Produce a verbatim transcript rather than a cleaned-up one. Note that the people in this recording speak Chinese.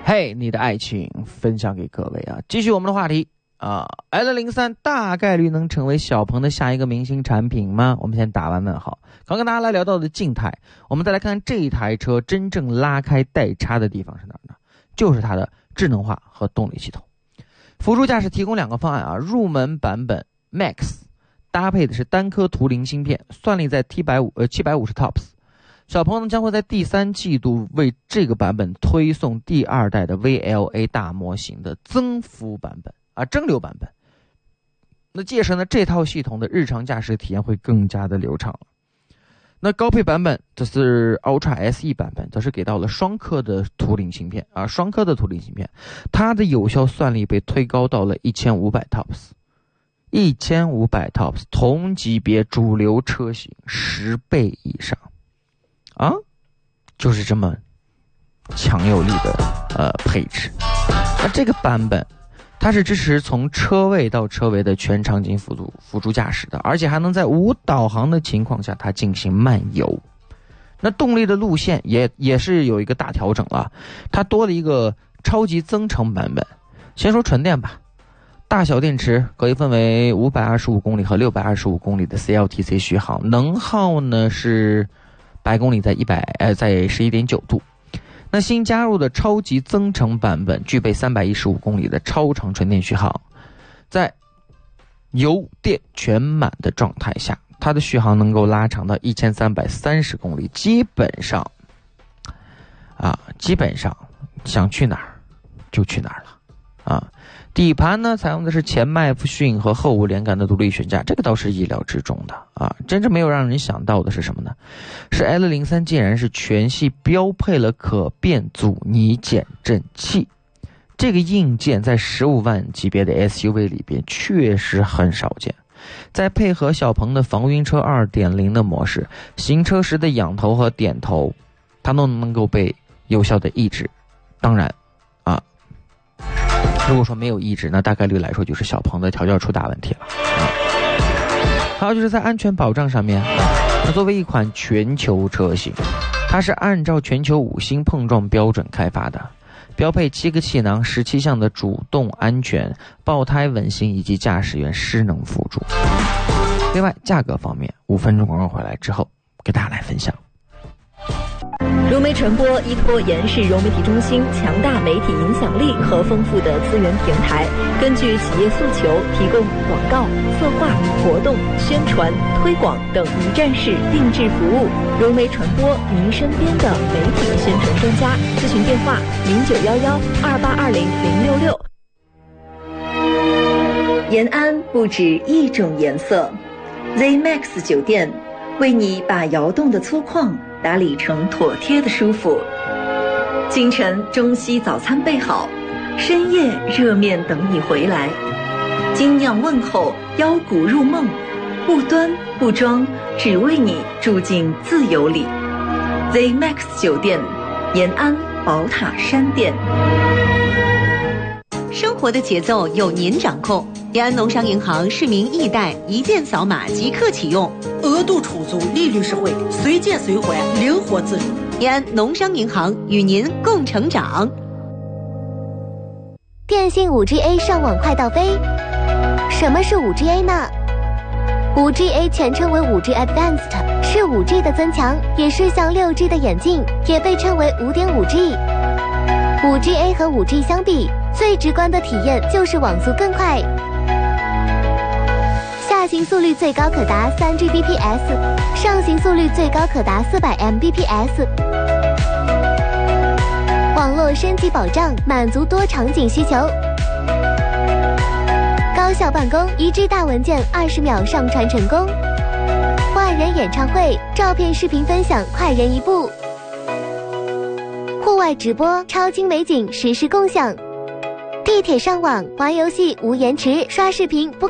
嘿，你的爱情分享给各位啊！继续我们的话题啊 ，L 零三大概率能成为小鹏的下一个明星产品吗？我们先打完问号。刚跟大家来聊到的静态，我们再来看这一台车真正拉开代差的地方是哪儿呢？就是它的智能化和动力系统。辅助驾驶提供两个方案啊，入门版本 Max 搭配的是单颗图灵芯片，算力在 T 一百五十呃七百五十 tops。小鹏呢将会在第三季度为这个版本推送第二代的 V L A 大模型的增幅版本啊，蒸馏版本。那届时呢，这套系统的日常驾驶体验会更加的流畅了。那高配版本，这是 Ultra S E 版本，则是给到了双颗的图灵芯片啊，双颗的图灵芯片，它的有效算力被推高到了一千五百 tops， 一千五百 tops， 同级别主流车型十倍以上。啊，就是这么强有力的呃配置。那这个版本它是支持从车位到车位的全场景辅助辅助驾驶的，而且还能在无导航的情况下它进行慢游。那动力的路线也也是有一个大调整了，它多了一个超级增程版本。先说纯电吧，大小电池可以分为五百二十五公里和六百二十五公里的 C L T C 续航，能耗呢是百公里在一百呃在 十一点九 度。那新加入的超级增程版本具备三百一十五公里的超长纯电续航，在油电全满的状态下，它的续航能够拉长到一千三百三十公里，基本上啊基本上想去哪儿就去哪儿了啊。底盘呢采用的是前麦弗逊和后无连杆的独立悬架，这个倒是意料之中的啊。真正没有让人想到的是什么呢？是 L 零三 竟然是全系标配了可变阻尼减震器，这个硬件在十五万级别的 S U V 里边确实很少见。再配合小鹏的防晕车 二点零 的模式，行车时的仰头和点头它都能够被有效的抑制。当然啊，如果说没有抑制，那大概率来说就是小鹏的调教出大问题了啊。还有就是在安全保障上面，那作为一款全球车型，它是按照全球五星碰撞标准开发的，标配七个气囊、十七项的主动安全、爆胎稳行以及驾驶员失能辅助。另外价格方面，五分钟广告回来之后给大家来分享。 融媒传播依托延世融媒体中心强大媒体影响力和丰富的资源平台，根据企业诉求提供广告、策划、活动、宣传、推广等一站式定制服务。融媒传播，您身边的媒体宣传专家。咨询电话：零九幺幺二八二零零六六。延安不止一种颜色 ，Z Max 酒店为你把摇动的粗犷打理成妥帖的舒服。清晨中西早餐备好，深夜热面等你回来。精酿问候，邀骨入梦，不端不装，只为你住进自由里。Z Max 酒店，延安宝塔山店。 生活的节奏由您掌控。延安农商银行市民易贷，一键扫码即刻启用， 额度充足，利率实惠，随借随还，灵活自如。 延安农商银行与您共成长。 电信 五 G A 上网快到飞。什么是 五 G A 呢？ 五 G A 全称为 五 G Advanced， 是 五 G 的增强，也是向 六 G 的演进，也被称为 五点五 G。 五 G A 和 五 G 相比，最直观的体验就是网速更快，下行速率最高可达 三 G B P S， 上行速率最高可达四百 M B P S。 网络升级保障，满足多场景需求，高效办公，一 G 大文件二十秒上传成功，万人演唱会，照片视频分享快人一步，户外直播，超清美景实时共享，地铁上网玩游戏无延迟，刷视频不